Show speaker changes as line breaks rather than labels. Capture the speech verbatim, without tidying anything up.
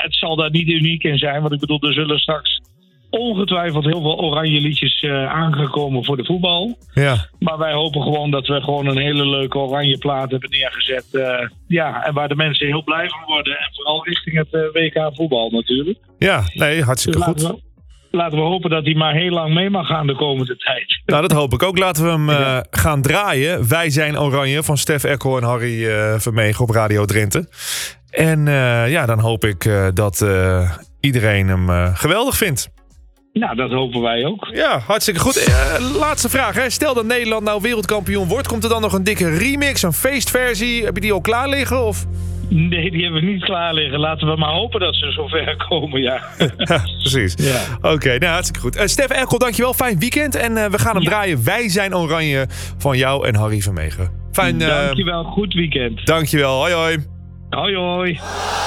het zal daar niet uniek in zijn. Want ik bedoel, er zullen straks ongetwijfeld heel veel oranje liedjes uh, aangekomen voor de voetbal.
Ja.
Maar wij hopen gewoon dat we gewoon een hele leuke oranje plaat hebben neergezet. Uh, ja, en waar de mensen heel blij van worden. En vooral richting het uh, W K voetbal natuurlijk.
Ja, nee, hartstikke
dus
goed.
Laten we, laten we hopen dat hij maar heel lang mee mag gaan de komende tijd.
Nou, dat hoop ik ook. Laten we hem uh, gaan draaien. Wij zijn oranje van Stef Eckel en Harry uh, Vermegen op Radio Drenthe. En uh, ja, dan hoop ik uh, dat uh, iedereen hem uh, geweldig vindt.
Nou, dat hopen wij ook.
Ja, hartstikke goed. Uh, laatste vraag. Hè. Stel dat Nederland nou wereldkampioen wordt. Komt er dan nog een dikke remix, een feestversie? Heb je die al klaar liggen? Of?
Nee, die hebben we niet klaar liggen. Laten we maar hopen dat ze zover komen, ja.
Ja, precies. Ja. Oké, okay, nou hartstikke goed. Uh, Stef Eckel, dankjewel. Fijn weekend. En uh, we gaan hem ja. draaien. Wij zijn oranje van jou en Harry Vermegen. Fijn. Uh,
dankjewel. Goed weekend.
Dankjewel. Hoi hoi.
Hoi hoi.